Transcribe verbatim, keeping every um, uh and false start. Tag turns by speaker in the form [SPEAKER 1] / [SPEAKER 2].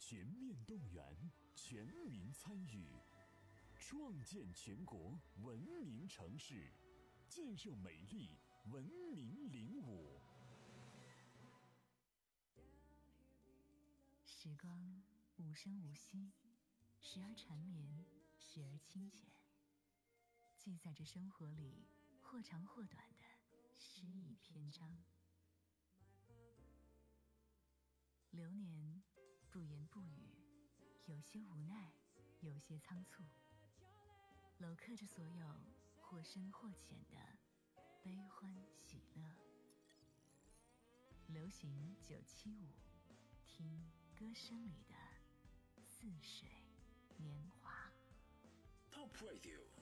[SPEAKER 1] 全面动员，全民参与，创建全国文明城市，建设美丽文明领舞。
[SPEAKER 2] 时光无声无息，时而缠绵，时而清浅，记载着生活里或长或短的诗意篇章。流年不言不语，有些无奈，有些仓促，镂刻着所有或深或浅的悲欢喜乐。流行九七五，听歌声里的似水年华。
[SPEAKER 1] Top Radio